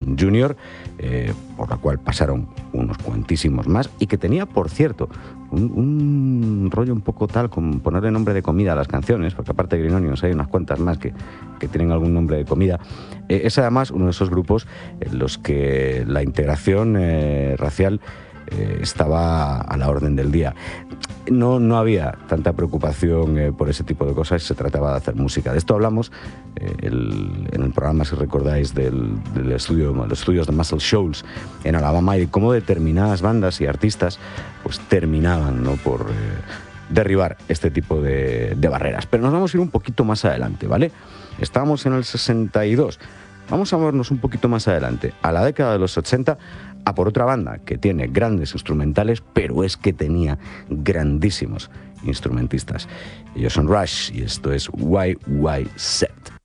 Jr., por la cual pasaron unos cuantísimos más, y que tenía, por cierto, un rollo un poco tal con ponerle nombre de comida a las canciones, porque aparte de Green Onions hay unas cuantas más que tienen algún nombre de comida. Es además uno de esos grupos en los que la integración racial estaba a la orden del día. No había tanta preocupación por ese tipo de cosas, se trataba de hacer música. De esto hablamos en el programa, si recordáis, los estudios de Muscle Shoals en Alabama, y de cómo determinadas bandas y artistas pues terminaban, ¿no?, por derribar este tipo de barreras. Pero nos vamos a ir un poquito más adelante, ¿vale? Estábamos en el 62. Vamos a movernos un poquito más adelante, a la década de los 80, a por otra banda que tiene grandes instrumentales, pero es que tenía grandísimos instrumentistas. Ellos son Rush y esto es Why Set.